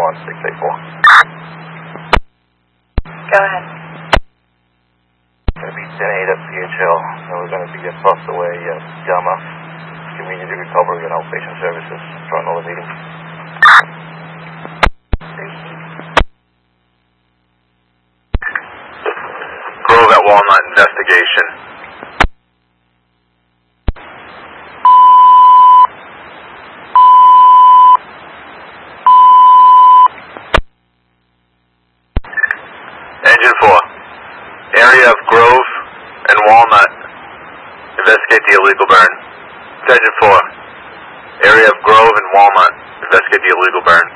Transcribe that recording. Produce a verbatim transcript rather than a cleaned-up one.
one six eight four. Go ahead. Going to be ten eight at P H L, and we're going to be across the way at Yama Community Recovery and Outpatient Services. Join all the meetings. Grove at Walnut investigation. Engine four. Area of Grove and Walnut. Investigate the illegal burn. Engine four. Area of Grove and Walnut. Investigate the illegal burn.